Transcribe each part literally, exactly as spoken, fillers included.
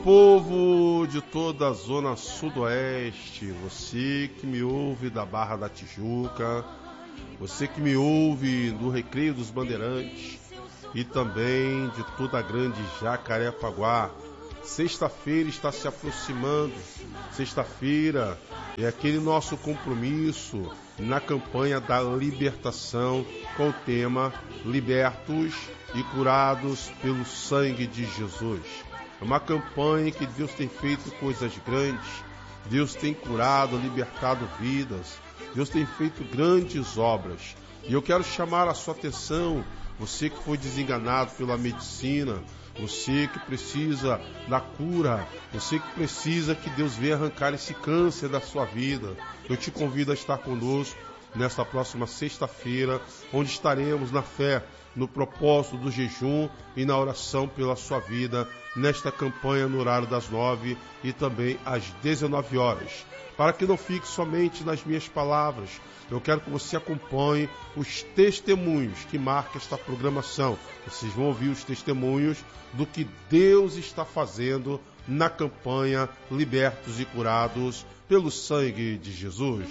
Povo de toda a zona sudoeste, você que me ouve da Barra da Tijuca, você que me ouve do Recreio dos Bandeirantes e também de toda a grande Jacarepaguá, sexta-feira está se aproximando. Sexta-feira é aquele nosso compromisso na campanha da libertação com o tema Libertos e Curados pelo Sangue de Jesus. É uma campanha que Deus tem feito coisas grandes, Deus tem curado, libertado vidas, Deus tem feito grandes obras. E eu quero chamar a sua atenção, você que foi desenganado pela medicina, você que precisa da cura, você que precisa que Deus venha arrancar esse câncer da sua vida. Eu te convido a estar conosco nesta próxima sexta-feira, onde estaremos na fé, no propósito do jejum e na oração pela sua vida, nesta campanha no horário das nove e também às dezenove horas. Para que não fique somente nas minhas palavras, eu quero que você acompanhe os testemunhos que marcam esta programação. Vocês vão ouvir os testemunhos do que Deus está fazendo na campanha Libertos e Curados pelo Sangue de Jesus.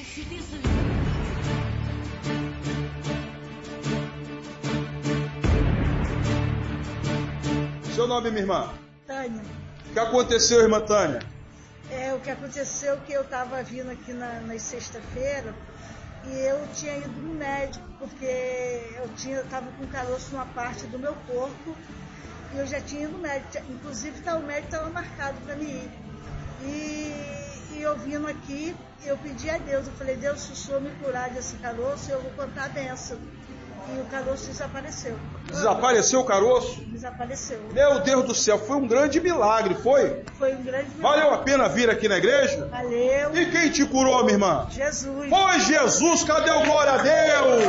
Seu nome, minha irmã? Tânia. O que aconteceu, irmã Tânia? É, o que aconteceu é que eu estava vindo aqui na, na sexta-feira e eu tinha ido no médico, porque eu tinha estava com caroço numa parte do meu corpo e eu já tinha ido no médico. Inclusive, tá, o médico estava marcado para mim ir. E, e eu vindo aqui, eu pedi a Deus, eu falei, Deus, se o Senhor me curar desse caroço, eu vou contar a benção. E o caroço desapareceu. Desapareceu o caroço? Desapareceu. Meu Deus do céu, foi um grande milagre, foi? Foi um grande milagre. Valeu a pena vir aqui na igreja? Valeu. E quem te curou, minha irmã? Jesus. Foi Jesus, cadê o glória a Deus?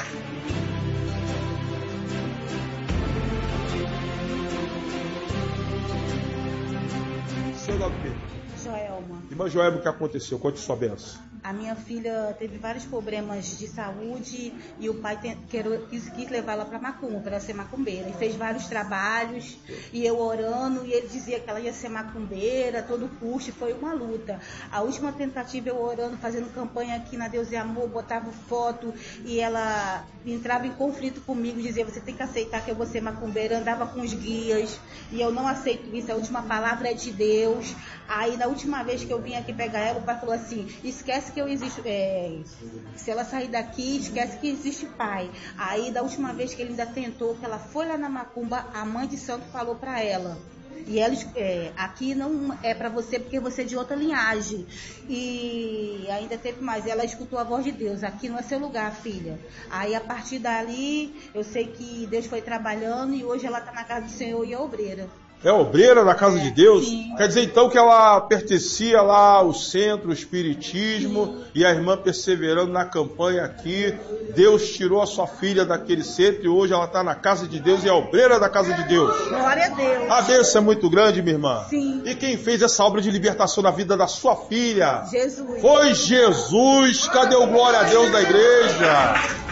Seu nome quê? Joelma. Irmã Joelma, o que aconteceu? Conte sua benção. A minha filha teve vários problemas de saúde e o pai te, quis, quis levar ela para macumba, para ela ser macumbeira. E fez vários trabalhos e eu orando e ele dizia que ela ia ser macumbeira, todo custo, foi uma luta. A última tentativa eu orando, fazendo campanha aqui na Deus e Amor, botava foto e ela entrava em conflito comigo, dizia, você tem que aceitar que eu vou ser macumbeira, andava com os guias e eu não aceito isso, a última palavra é de Deus. Aí na última vez que eu vim aqui pegar ela, o pai falou assim, esquece que eu existo, é, se ela sair daqui, esquece que existe pai. Aí da última vez que ele ainda tentou, que ela foi lá na macumba, a mãe de santo falou para ela, e ela, é, aqui não é para você porque você é de outra linhagem. E ainda teve mais, ela escutou a voz de Deus, aqui não é seu lugar, filha. Aí a partir dali, eu sei que Deus foi trabalhando e hoje ela está na casa do Senhor e é obreira. É obreira da casa é, de Deus? Sim. Quer dizer então que ela pertencia lá ao centro, o espiritismo, sim. E a irmã perseverando na campanha aqui, Deus tirou a sua filha daquele centro e hoje ela está na casa de Deus e é obreira da casa de Deus. Glória a Deus. A bênção é muito grande, minha irmã. Sim. E quem fez essa obra de libertação na vida da sua filha? Jesus. Foi Jesus. Cadê o glória a Deus da igreja?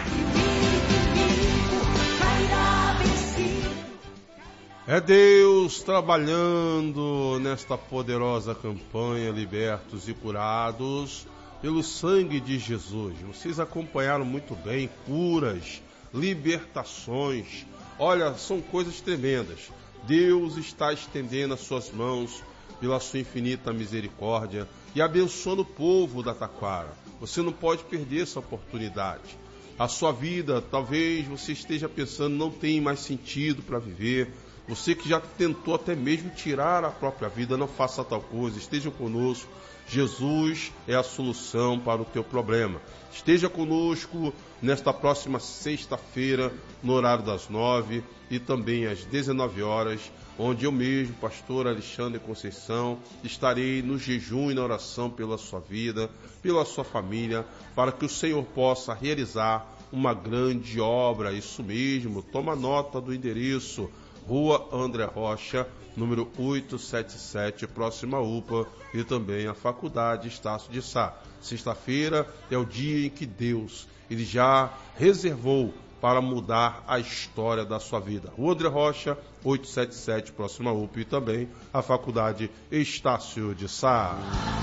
É Deus trabalhando nesta poderosa campanha Libertos e Curados pelo Sangue de Jesus. Vocês acompanharam muito bem, curas, libertações. Olha, são coisas tremendas. Deus está estendendo as suas mãos pela sua infinita misericórdia e abençoando o povo da Taquara. Você não pode perder essa oportunidade. A sua vida, talvez você esteja pensando, não tem mais sentido para viver. Você que já tentou até mesmo tirar a própria vida, não faça tal coisa, esteja conosco. Jesus é a solução para o teu problema. Esteja conosco nesta próxima sexta-feira, no horário das nove e também às dezenove horas, onde eu mesmo, pastor Alexandre Conceição, estarei no jejum e na oração pela sua vida, pela sua família, para que o Senhor possa realizar uma grande obra. Isso mesmo, toma nota do endereço: Rua André Rocha, número oitocentos e setenta e sete, próxima à U P A e também à Faculdade Estácio de Sá. Sexta-feira é o dia em que Deus ele já reservou para mudar a história da sua vida. O André Rocha, oitocentos e setenta e sete, próxima U P, e também a Faculdade Estácio de Sá.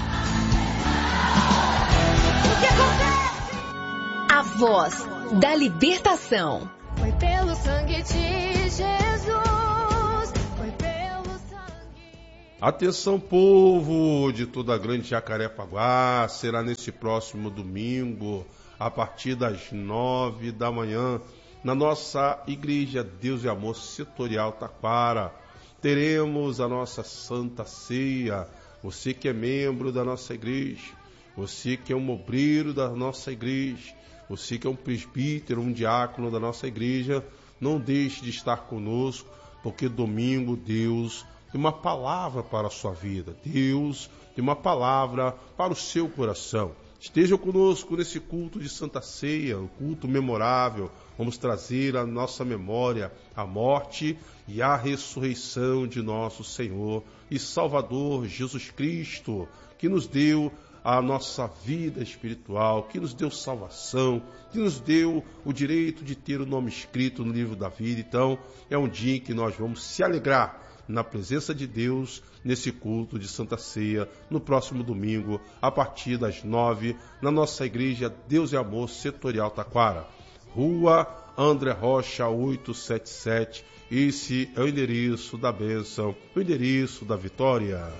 O que acontece? A voz da libertação. Foi pelo sangue de Jesus, foi pelo sangue... Atenção, povo de toda a grande Jacarepaguá, será nesse próximo domingo, a partir das nove da manhã, na nossa Igreja Deus e Amor Setorial Taquara. Teremos a nossa Santa Ceia. Você que é membro da nossa igreja, você que é um obreiro da nossa igreja, você que é um presbítero, um diácono da nossa igreja, não deixe de estar conosco, porque domingo Deus tem uma palavra para a sua vida. Deus tem uma palavra para o seu coração. Esteja conosco nesse culto de Santa Ceia, um culto memorável. Vamos trazer à nossa memória a morte e a ressurreição de nosso Senhor e Salvador Jesus Cristo, que nos deu a nossa vida espiritual, que nos deu salvação, que nos deu o direito de ter o nome escrito no livro da vida. Então, é um dia em que nós vamos se alegrar na presença de Deus, nesse culto de Santa Ceia, no próximo domingo, a partir das nove, na nossa Igreja Deus e Amor Setorial Taquara. Rua André Rocha, oitocentos e setenta e sete. Esse é o endereço da bênção, o endereço da vitória.